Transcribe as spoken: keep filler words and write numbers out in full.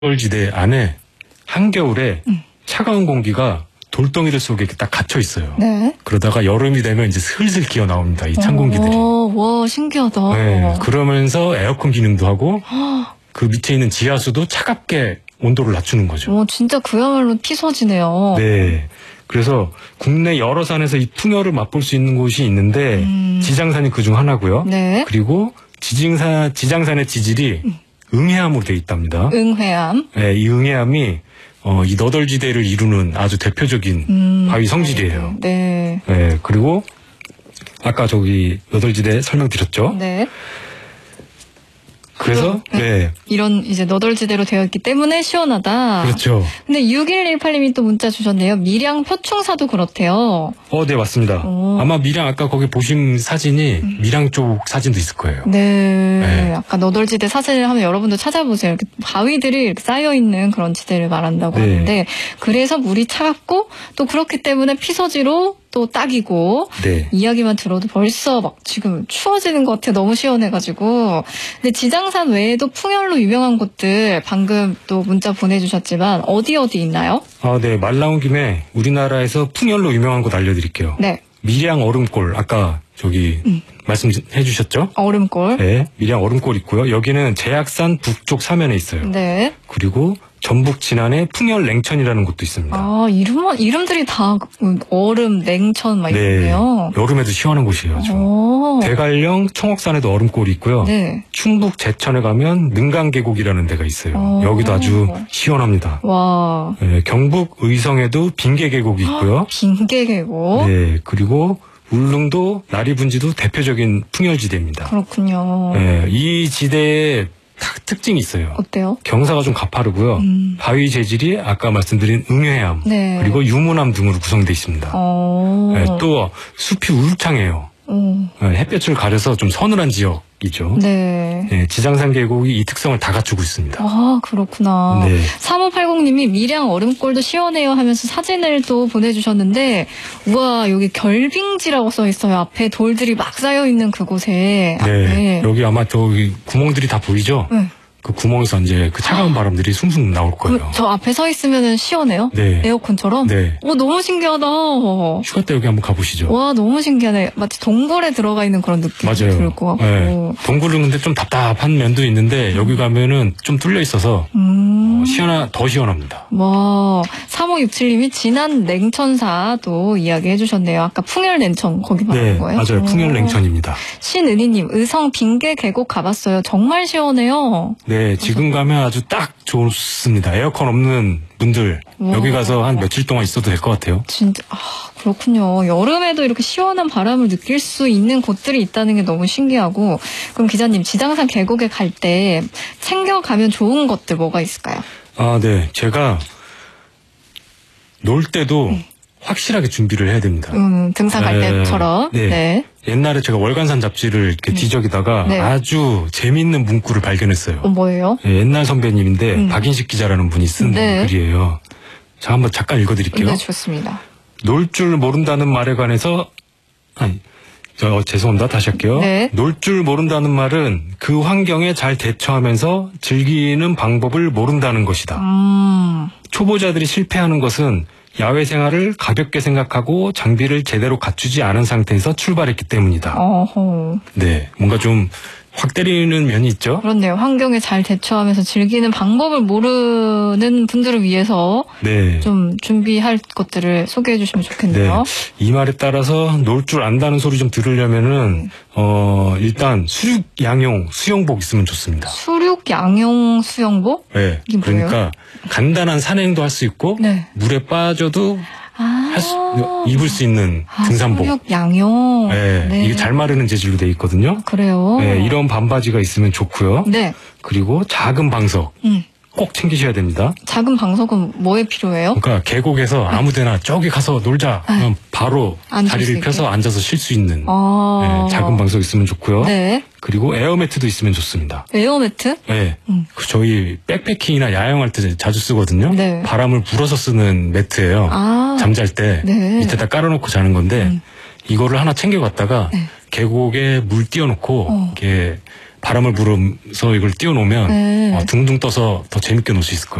돌지대 안에 한겨울에 음. 차가운 공기가 돌덩이들 속에 이렇게 딱 갇혀 있어요. 네. 그러다가 여름이 되면 이제 슬슬 기어 나옵니다. 이 찬 공기들이. 오, 와, 신기하다. 네, 그러면서 에어컨 기능도 하고 그 밑에 있는 지하수도 차갑게 온도를 낮추는 거죠. 오, 진짜 그야말로 피서지네요. 네. 그래서 국내 여러 산에서 이 풍열을 맛볼 수 있는 곳이 있는데 음. 지장산이 그중 하나고요. 네. 그리고 지징산, 지장산의 지질이 음. 응해암으로 되어 있답니다. 응해암. 네, 이 응해암이 어, 이 너덜지대를 이루는 아주 대표적인 음. 바위 성질이에요. 네. 네, 그리고 아까 저기 너덜지대 설명드렸죠. 네. 그래서 네. 네, 이런 이제 너덜지대로 되어 있기 때문에 시원하다. 그렇죠. 근데 육일일팔 님이 또 문자 주셨네요. 밀양 표충사도 그렇대요. 어, 네, 맞습니다. 오. 아마 밀양 아까 거기 보신 사진이 음. 밀양 쪽 사진도 있을 거예요. 네. 네. 아까 너덜지대 사진을 하면 여러분도 찾아보세요. 이렇게 바위들이 이렇게 쌓여 있는 그런 지대를 말한다고 네. 하는데 그래서 물이 차갑고 또 그렇기 때문에 피서지로 또 딱이고 네. 이야기만 들어도 벌써 막 지금 추워지는 것 같아요. 너무 시원해가지고. 근데 지장산 외에도 풍열로 유명한 곳들 방금 또 문자 보내주셨지만 어디 어디 있나요? 아, 네. 말 나온 김에 우리나라에서 풍열로 유명한 곳 알려드릴게요. 네. 밀양 얼음골 아까 저기 음. 말씀해 주셨죠? 얼음골. 네. 밀양 얼음골 있고요. 여기는 제약산 북쪽 사면에 있어요. 네. 그리고 전북 진안에 풍열 냉천이라는 곳도 있습니다. 아, 이름, 이름들이 다 얼음, 냉천 막 네. 이러네요. 여름에도 시원한 곳이에요. 아주. 오. 대관령 청옥산에도 얼음골이 있고요. 네. 충북 제천에 가면 능강계곡이라는 데가 있어요. 오. 여기도 아주 시원합니다. 와. 네, 경북 의성에도 빙계계곡이 있고요. 빙계계곡. 네, 그리고 울릉도 나리분지도 대표적인 풍열지대입니다. 그렇군요. 네, 이 지대에 특징이 있어요. 어때요? 경사가 좀 가파르고요. 음. 바위 재질이 아까 말씀드린 응해암 네. 그리고 유문암 등으로 구성되어 있습니다. 어. 네, 또 숲이 울창해요. 음. 네, 햇볕을 가려서 좀 서늘한 지역이죠. 네. 네, 지장산 계곡이 이 특성을 다 갖추고 있습니다. 아, 그렇구나. 네. 삼오팔공 님이 밀양 얼음골도 시원해요 하면서 사진을 또 보내주셨는데, 우와, 여기 결빙지라고 써 있어요. 앞에 돌들이 막 쌓여 있는 그곳에. 앞에. 네, 여기 아마 저기 구멍들이 다 보이죠? 네. 그 구멍에서 이제 그 차가운 바람들이 숭숭 나올 거예요. 그, 저 앞에 서 있으면 시원해요? 네. 에어컨처럼? 네. 오, 너무 신기하다. 휴가 때 여기 한번 가보시죠. 와, 너무 신기하네. 마치 동굴에 들어가 있는 그런 느낌이 맞아요. 들 것 같고. 네. 동굴은 근데 좀 답답한 면도 있는데 여기 가면은 좀 뚫려 있어서 음. 어, 시원하, 더 시원합니다. 와, 삼오육칠 님이 진안 냉천사도 이야기해 주셨네요. 아까 풍열 냉천 거기 말하는 네, 거예요? 맞아요. 풍열 냉천입니다. 신은희님, 의성 빙계 계곡 가봤어요. 정말 시원해요. 네, 지금 가면 아주 딱 좋습니다. 에어컨 없는 분들 와. 여기 가서 한 며칠 동안 있어도 될 것 같아요. 진짜, 아, 그렇군요. 여름에도 이렇게 시원한 바람을 느낄 수 있는 곳들이 있다는 게 너무 신기하고. 그럼 기자님, 지장산 계곡에 갈 때 챙겨가면 좋은 것들 뭐가 있을까요? 아, 네. 제가 놀 때도 음. 확실하게 준비를 해야 됩니다. 음, 등산 갈 네. 때처럼. 네. 네. 옛날에 제가 월간산 잡지를 이렇게 뒤적이다가 네. 아주 재미있는 문구를 발견했어요. 어, 뭐예요? 예, 옛날 선배님인데 음. 박인식 기자라는 분이 쓴 네. 글이에요. 자, 한번 잠깐 읽어드릴게요. 네, 좋습니다. 놀 줄 모른다는 말에 관해서 아니, 저 어, 죄송합니다. 다시 할게요. 네. 놀 줄 모른다는 말은 그 환경에 잘 대처하면서 즐기는 방법을 모른다는 것이다. 음. 초보자들이 실패하는 것은 야외 생활을 가볍게 생각하고 장비를 제대로 갖추지 않은 상태에서 출발했기 때문이다. 어허. 네, 뭔가 좀 확 때리는 면이 있죠. 그렇네요. 환경에 잘 대처하면서 즐기는 방법을 모르는 분들을 위해서 네. 좀 준비할 것들을 소개해 주시면 좋겠네요. 네. 이 말에 따라서 놀 줄 안다는 소리 좀 들으려면은 어 일단 수륙 양용 수영복 있으면 좋습니다. 수륙 양용 수영복? 네. 이게 뭐예요? 그러니까 간단한 산행도 할 수 있고 네. 물에 빠져도 아. 할 수, 입을 수 있는 아, 등산복. 수륙 양용. 네. 네. 이게 잘 마르는 재질로 돼 있거든요. 그래요? 네, 이런 반바지가 있으면 좋고요. 네. 그리고 작은 방석 음. 꼭 챙기셔야 됩니다. 작은 방석은 뭐에 필요해요? 그러니까 계곡에서 아무데나 저기 가서 놀자. 그럼 바로 앉을 수 다리를 있게. 펴서 앉아서 쉴 수 있는 아. 네, 작은 방석 있으면 좋고요. 네. 그리고 에어매트도 있으면 좋습니다. 에어매트? 네. 음. 그 저희 백패킹이나 야영할 때 자주 쓰거든요. 네. 바람을 불어서 쓰는 매트예요. 아. 잠잘 때 네. 밑에다 깔아놓고 자는 건데 음. 이거를 하나 챙겨갔다가 네. 계곡에 물 띄워놓고 어. 이렇게 바람을 불으면서 이걸 띄워놓으면 네. 어, 둥둥 떠서 더 재밌게 놀 수 있을 거예요.